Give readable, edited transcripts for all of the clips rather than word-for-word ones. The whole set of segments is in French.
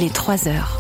il est 3h.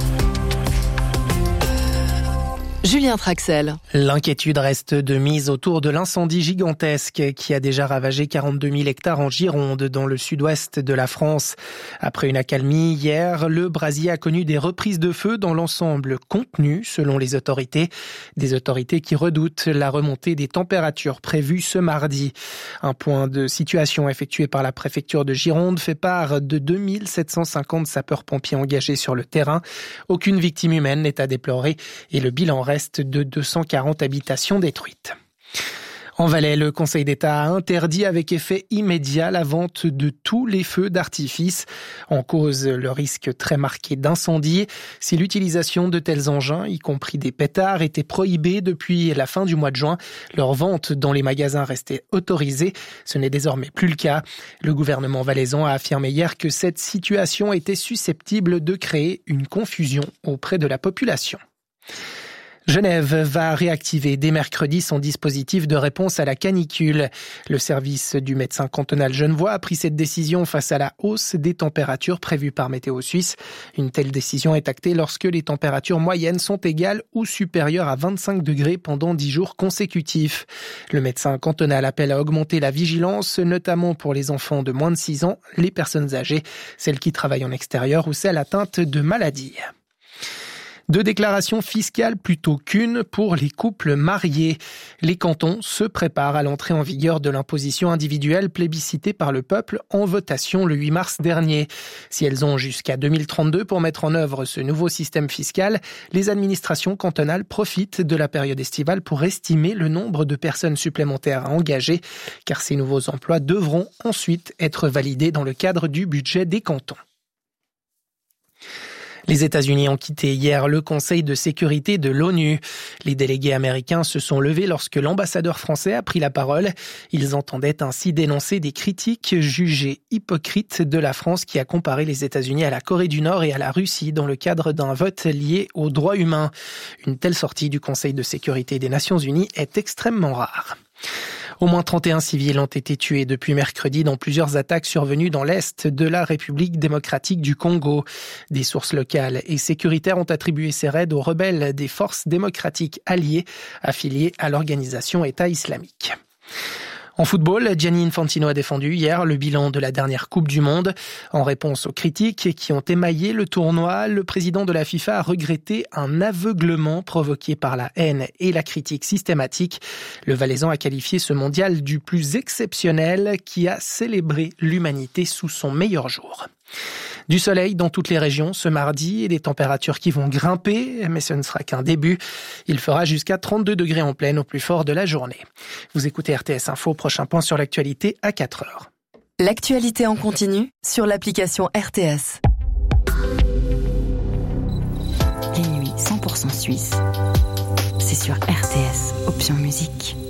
Julien Traxel. L'inquiétude reste de mise autour de l'incendie gigantesque qui a déjà ravagé 42 000 hectares en Gironde, dans le sud-ouest de la France. Après une accalmie hier, le brasier a connu des reprises de feu dans l'ensemble contenu, selon les autorités. Des autorités qui redoutent la remontée des températures prévues ce mardi. Un point de situation effectué par la préfecture de Gironde fait part de 2750 sapeurs-pompiers engagés sur le terrain. Aucune victime humaine n'est à déplorer et le bilan reste de 240 habitations détruites. En Valais, le Conseil d'État a interdit avec effet immédiat la vente de tous les feux d'artifice. En cause, le risque très marqué d'incendie. Si l'utilisation de tels engins, y compris des pétards, était prohibée depuis la fin du mois de juin, leur vente dans les magasins restait autorisée. Ce n'est désormais plus le cas. Le gouvernement valaisan a affirmé hier que cette situation était susceptible de créer une confusion auprès de la population. Genève va réactiver dès mercredi son dispositif de réponse à la canicule. Le service du médecin cantonal genevois a pris cette décision face à la hausse des températures prévues par Météo Suisse. Une telle décision est actée lorsque les températures moyennes sont égales ou supérieures à 25 degrés pendant 10 jours consécutifs. Le médecin cantonal appelle à augmenter la vigilance, notamment pour les enfants de moins de 6 ans, les personnes âgées, celles qui travaillent en extérieur ou celles atteintes de maladies. 2 déclarations fiscales plutôt qu'une pour les couples mariés. Les cantons se préparent à l'entrée en vigueur de l'imposition individuelle plébiscitée par le peuple en votation le 8 mars dernier. Si elles ont jusqu'à 2032 pour mettre en œuvre ce nouveau système fiscal, les administrations cantonales profitent de la période estivale pour estimer le nombre de personnes supplémentaires à engager, car ces nouveaux emplois devront ensuite être validés dans le cadre du budget des cantons. Les États-Unis ont quitté hier le Conseil de sécurité de l'ONU. Les délégués américains se sont levés lorsque l'ambassadeur français a pris la parole. Ils entendaient ainsi dénoncer des critiques jugées hypocrites de la France qui a comparé les États-Unis à la Corée du Nord et à la Russie dans le cadre d'un vote lié aux droits humains. Une telle sortie du Conseil de sécurité des Nations Unies est extrêmement rare. Au moins 31 civils ont été tués depuis mercredi dans plusieurs attaques survenues dans l'est de la République démocratique du Congo. Des sources locales et sécuritaires ont attribué ces raids aux rebelles des forces démocratiques alliées affiliées à l'organisation État islamique. En football, Gianni Infantino a défendu hier le bilan de la dernière Coupe du Monde. En réponse aux critiques qui ont émaillé le tournoi, le président de la FIFA a regretté un aveuglement provoqué par la haine et la critique systématique. Le Valaisan a qualifié ce mondial du plus exceptionnel qui a célébré l'humanité sous son meilleur jour. Du soleil dans toutes les régions ce mardi et des températures qui vont grimper, mais ce ne sera qu'un début. Il fera jusqu'à 32 degrés en pleine au plus fort de la journée. Vous écoutez RTS Info, prochain point sur l'actualité à 4h. L'actualité en continu sur l'application RTS. Les nuits 100% suisses, c'est sur RTS, option musique.